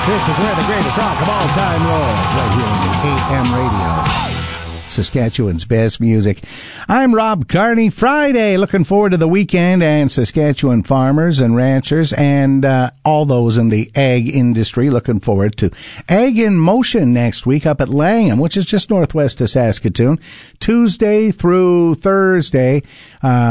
This is where the greatest rock of all time rolls, right here on the AM radio. Saskatchewan's best music. I'm Rob Carney. Friday, looking forward to the weekend, and Saskatchewan farmers and ranchers and all those in the ag industry looking forward to Ag in Motion next week up at Langham, which is just northwest of Saskatoon, Tuesday through Thursday.